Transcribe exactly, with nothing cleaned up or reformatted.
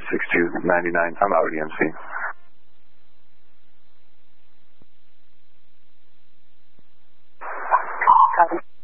six two nine nine. I'm out at E M C. Copy.